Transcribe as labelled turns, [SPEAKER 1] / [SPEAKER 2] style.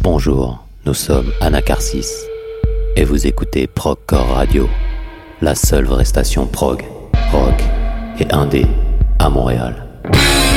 [SPEAKER 1] Bonjour, nous sommes Anacarsis et vous écoutez Progcore Radio, la seule vraie station prog, rock et indé à Montréal.